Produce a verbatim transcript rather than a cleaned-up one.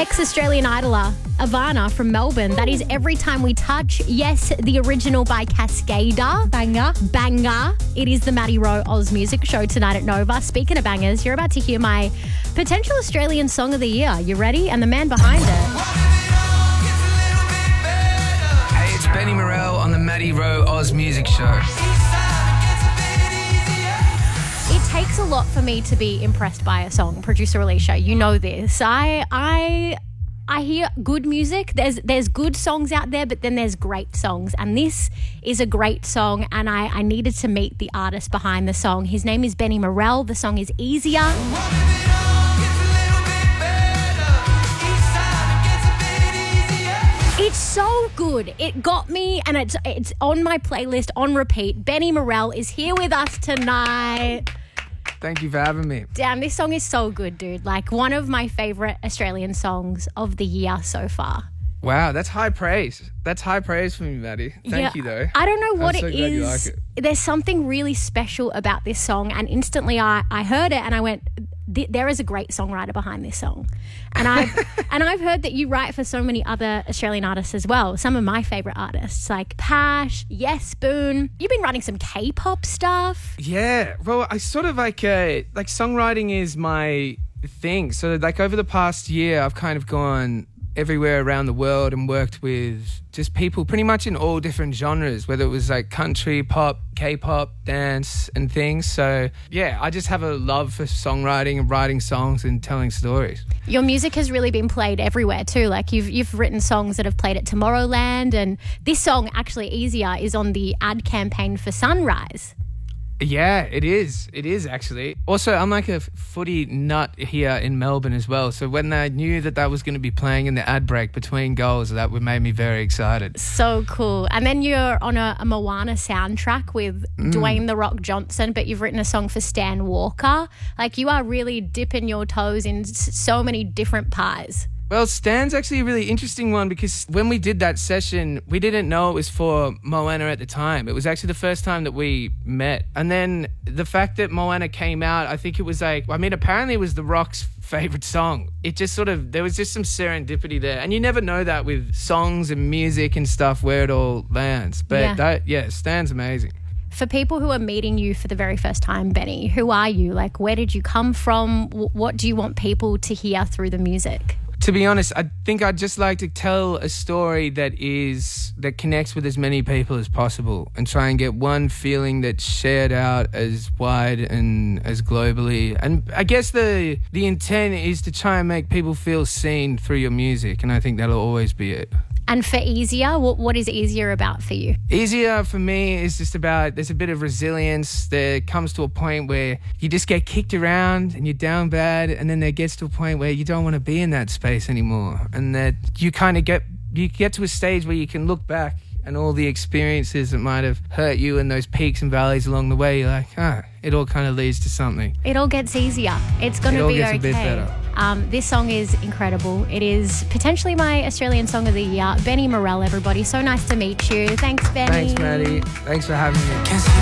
Ex-Australian Idoler, Ivana from Melbourne. That is Every Time We Touch. Yes, the original by Cascada. Banger. Banger. It is the Maddie Rowe Oz Music Show tonight at Nova. Speaking of bangers, you're about to hear my potential Australian Song of the Year. You ready? And the man behind it. Hey, it's Benny Morell on the Maddie Rowe Oz Music Show. It takes a lot for me to be impressed by a song, producer Alicia. You know this. I I I hear good music. There's there's good songs out there, but then there's great songs. And this is a great song, and I, I needed to meet the artist behind the song. His name is Benny Morell. The song is Easier. It's so good. It got me, and it's it's on my playlist on repeat. Benny Morell is here with us tonight. Thank you for having me. Damn, this song is so good, dude. Like, one of my favourite Australian songs of the year so far. Wow, that's high praise. That's high praise for me, Maddie. Thank yeah, you, though. I don't know what I'm so it glad is. you like it. There's something really special about this song, and instantly I, I heard it and I went, there is a great songwriter behind this song. And I've, and I've heard that you write for so many other Australian artists as well. Some of my favourite artists like Pash, Yes Spoon. You've been writing some K-pop stuff. Yeah, well, I sort of like, uh, like songwriting is my thing. So like over the past year, I've kind of gone everywhere around the world and worked with just people pretty much in all different genres, whether it was like country, pop, K-pop, dance and things. So yeah, I just have a love for songwriting and writing songs and telling stories. Your music has really been played everywhere too. Like you've you've written songs that have played at Tomorrowland, and this song, actually Easier, is on the ad campaign for Sunrise. Yeah, it is. It is actually. Also, I'm like a footy nut here in Melbourne as well. So when I knew that that was going to be playing in the ad break between goals, that would made me very excited. So cool. And then you're on a, a Moana soundtrack with mm. Dwayne The Rock Johnson, but you've written a song for Stan Walker. Like, you are really dipping your toes in so many different pies. Well, Stan's actually a really interesting one because when we did that session, we didn't know it was for Moana at the time. It was actually the first time that we met. And then the fact that Moana came out, I think it was like, I mean, apparently it was The Rock's favorite song. It just sort of, there was just some serendipity there. And you never know that with songs and music and stuff where it all lands. But yeah, that, yeah Stan's amazing. For people who are meeting you for the very first time, Benny, who are you? Like, where did you come from? What do you want people to hear through the music? To be honest, I think I'd just like to tell a story that is that connects with as many people as possible and try and get one feeling that's shared out as wide and as globally. And I guess the the intent is to try and make people feel seen through your music, and I think that'll always be it. And for Easier, what, what is Easier about for you? Easier for me is just about, there's a bit of resilience. There comes to a point where you just get kicked around and you're down bad, and then there gets to a point where you don't want to be in that space anymore. And that you kind of get, you get to a stage where you can look back and all the experiences that might have hurt you and those peaks and valleys along the way, you're like, ah, it all kind of leads to something. It all gets easier. It's going to be okay. It all gets a bit better. Um, this song is incredible. It is potentially my Australian Song of the Year. Benny Morell, everybody. So nice to meet you. Thanks, Benny. Thanks, Maddie. Thanks for having me.